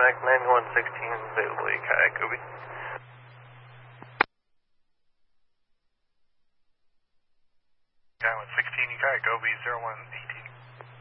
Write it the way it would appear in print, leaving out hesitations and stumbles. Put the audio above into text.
contact 9116 available, kayak Gobi. Kayak 16, kayak Gobi 0118.